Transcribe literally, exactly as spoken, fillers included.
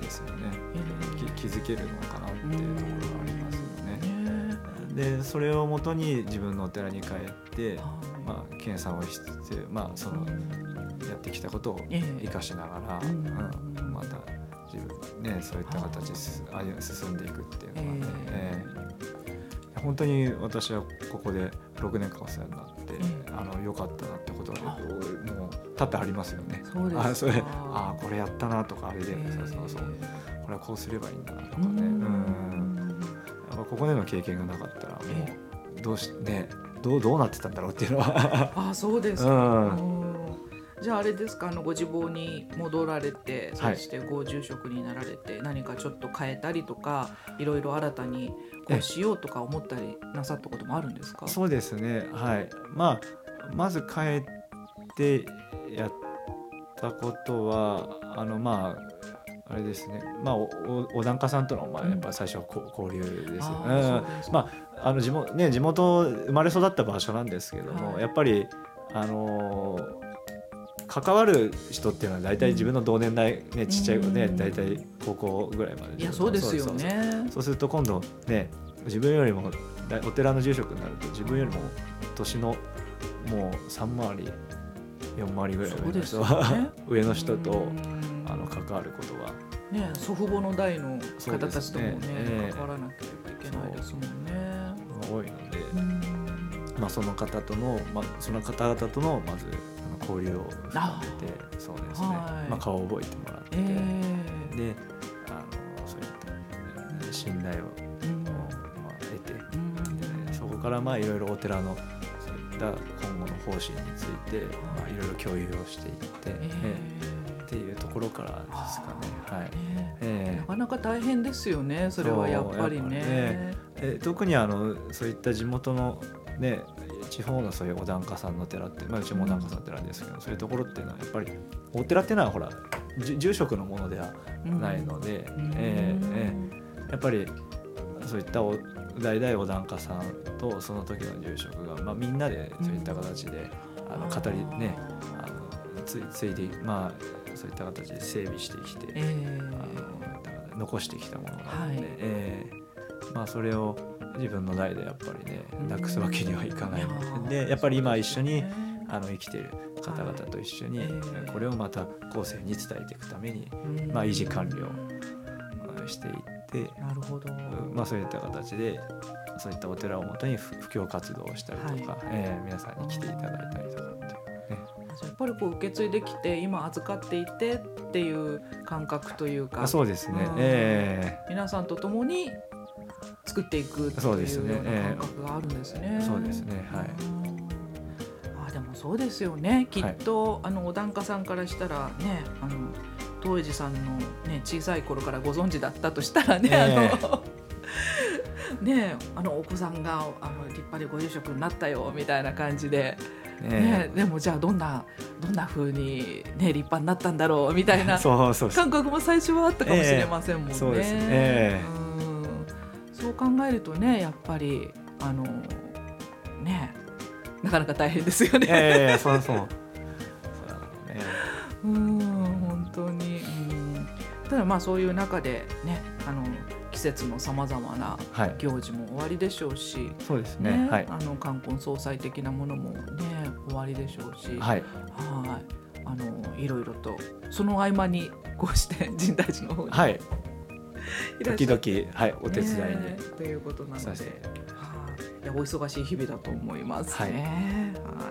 ですよね、えー、気づけるのかなっていうところがありますよね、えー、でそれをもとに自分のお寺に帰って、まあ、研鑽をしつつ、まあ、そのやってきたことを生かしながら、えーうん、また自分、ね、そういった形で進んでいくっていうのがね、えー、本当に私はここでろくねんかんお世話になって、えー、あの良かったなってことがもう多々ありますよね。 そうですか。 あそれあこれやったなとかあれで、えー、そうそうそうこれはこうすればいいんだなとかね、うんうんやっぱここでの経験がなかったらもうどうし、ね、どう、どうなってたんだろうっていうのはあそうですか、うんじゃああれですか、あのご自房に戻られて、そしてご住職になられて、はい、何かちょっと変えたりとかいろいろ新たにこうしようとか思ったりなさったこともあるんですか？ そうですね、はい、まあ、まず帰ってやったことはあのまああれですね、まあ、お, お檀家さんとのまあやっぱ最初は交流ですよ、うんうんまああの 地, 元ね、地元生まれ育った場所なんですけども、はい、やっぱりあのー関わる人っていうのは大体自分の同年代、ね、ちっちゃい子ね、大体高校ぐらいまで。 いやそうですよね。 そうそうそう、そうすると今度ね、自分よりもお寺の住職になると自分よりも年のもうさん回りよん回りぐらい上の人、ね、上の人とあの関わることが、 ね、祖父母の代の方たちともね、ね関わらなければいけないですもんね。 多いので、まあ、その方との、まあ、その方々とのまず交流を深めて、そうですね、はいまあ、顔を覚えてもらって、えー、であのそういった信頼を、うんまあ、得て、うんでそこからまあいろいろお寺のそういった今後の方針について、まあ、いろいろ共有をしていって、えーえー、っていうところからですかね、はいえー、なかなか大変ですよね、それはやっぱり ね, ねえ特にあのそういった地元のね地方のそういうお檀家さんの寺って、まあ、うちもお檀家さんの寺ですけど、うん、そういうところっていうのはやっぱりお寺っていうのはほら住職のものではないので、うんえーえー、やっぱりそういったお代々お檀家さんとその時の住職が、まあ、みんなでそういった形で、うん、あの語りねあのつ, ついでまあそういった形で整備してきて、えー、あの残してきたものなので、はいえーまあ、それを自分の代でやっぱりねなくすわけにはいかないので、やっぱり今一緒にあの生きている方々と一緒にこれをまた後世に伝えていくために、まあ、維持管理をしていって、 なるほど、 まあ、そういった形でそういったお寺をもとに布教活動をしたりとか、はいえー、皆さんに来ていただいたりとかっていうね、 やっぱりこう受け継いできて今預かっていてっていう感覚というか、 そうですね、えー、皆さんと共に作っていくっていうような感覚があるんですね。 そうですね、はい。 あでもそうですよね。きっと、はい、あのお檀家さんからしたらね、あの東寺さんの、ね、小さい頃からご存知だったとしたらね、えー、あのねあのお子さんがあの立派でご住職になったよみたいな感じで。ねね、でもじゃあどんなどんな風に、ね、立派になったんだろうみたいな感覚も最初はあったかもしれませんもんね。 そうですね、 うん、そう考えるとねやっぱりあのねなかなか大変ですよね。 えー、そうそうそううん本当に、うん、ただまあそういう中でねあの季節のさまざまな行事も終わりでしょうし、はい、 そうですね、ね、はい、 あの冠婚葬祭的なものもね終わりでしょうし、 はい、 はいあのいろいろとその合間にこうして深大寺の方に、 はい、時々、はい、お手伝いに、ね、 ということなので、はい、いやお忙しい日々だと思いますね。はい、は